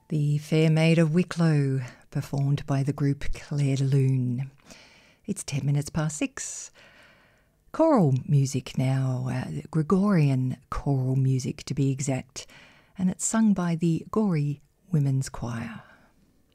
The Fair Maid of Wicklow, performed by the group Claire de Lune. It's 10 minutes past 6. Choral music now, Gregorian choral music to be exact, and it's sung by the Gorey Women's Choir.